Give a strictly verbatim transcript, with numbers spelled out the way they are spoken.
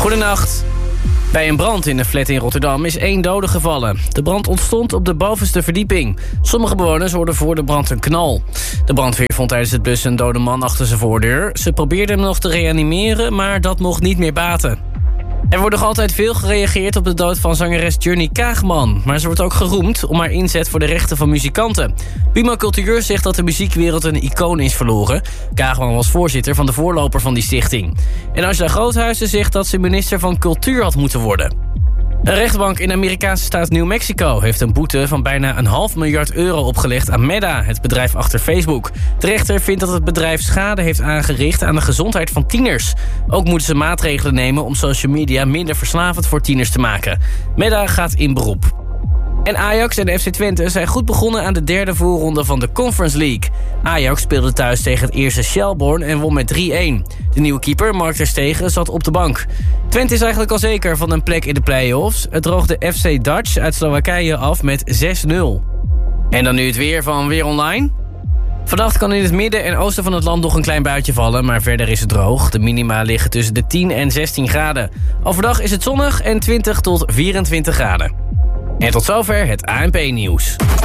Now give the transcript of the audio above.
Goedenacht. Bij een brand in een flat in Rotterdam is één dode gevallen. De brand ontstond op de bovenste verdieping. Sommige bewoners hoorden voor de brand een knal. De brandweer vond tijdens het blussen een dode man achter zijn voordeur. Ze probeerden hem nog te reanimeren, maar dat mocht niet meer baten. Er wordt nog altijd veel gereageerd op de dood van zangeres Journey Kaagman. Maar ze wordt ook geroemd om haar inzet voor de rechten van muzikanten. Buma Cultuur zegt dat de muziekwereld een icoon is verloren. Kaagman was voorzitter van de voorloper van die stichting. En Angela Groothuizen zegt dat ze minister van Cultuur had moeten worden. Een rechtbank in de Amerikaanse staat New Mexico heeft een boete van bijna een half miljard euro opgelegd aan Meta, het bedrijf achter Facebook. De rechter vindt dat het bedrijf schade heeft aangericht aan de gezondheid van tieners. Ook moeten ze maatregelen nemen om social media minder verslavend voor tieners te maken. Meta gaat in beroep. En Ajax en F C Twente zijn goed begonnen aan de derde voorronde van de Conference League. Ajax speelde thuis tegen het eerste Shelbourne en won met drie-een. De nieuwe keeper, Mark ter Stegen, zat op de bank. Twente is eigenlijk al zeker van een plek in de play-offs. Het droogde F C Dutch uit Slowakije af met zes nul. En dan nu het weer van Weer Online. Vannacht kan in het midden en oosten van het land nog een klein buitje vallen, maar verder is het droog. De minima liggen tussen de tien en zestien graden. Overdag is het zonnig en twintig tot vierentwintig graden. En tot zover het A N P-nieuws.